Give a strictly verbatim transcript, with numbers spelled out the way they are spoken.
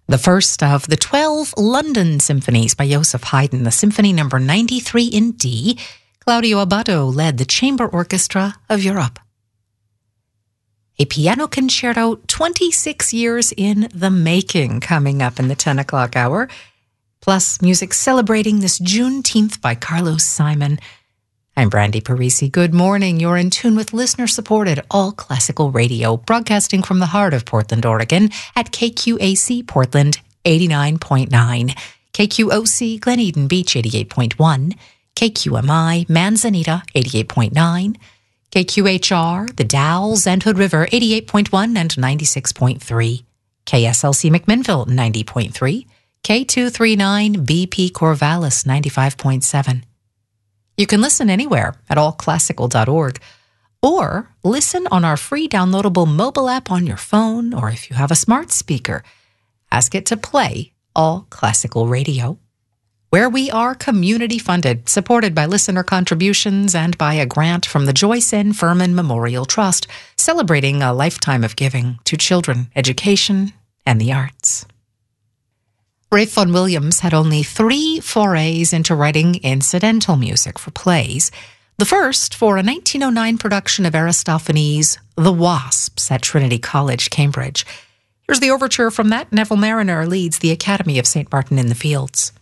The first of the twelve London symphonies by Joseph Haydn, the Symphony Number ninety-three in D. Claudio Abbado led the Chamber Orchestra of Europe. A piano concerto twenty-six years in the making coming up in the ten o'clock hour. Plus music celebrating this Juneteenth by Carlos Simon. I'm Brandy Parisi. Good morning. You're in tune with listener-supported all-classical radio, broadcasting from the heart of Portland, Oregon at K Q A C Portland eighty-nine point nine, K Q O C Glen Eden Beach eighty-eight point one, K Q M I Manzanita eighty-eight point nine, K Q H R The Dalles and Hood River eighty-eight point one and ninety-six point three, K S L C McMinnville ninety point three, K two thirty-nine B P Corvallis ninety-five point seven. You can listen anywhere at all classical dot org or listen on our free downloadable mobile app on your phone, or if you have a smart speaker, ask it to play All Classical Radio, where we are community funded, supported by listener contributions and by a grant from the Joyce N. Furman Memorial Trust, celebrating a lifetime of giving to children, education, and the arts. Ralph Vaughan Williams had only three forays into writing incidental music for plays. The first for a nineteen oh nine production of Aristophanes' The Wasps at Trinity College, Cambridge. Here's the overture from that. Neville Mariner leads the Academy of Saint Martin in the Fields.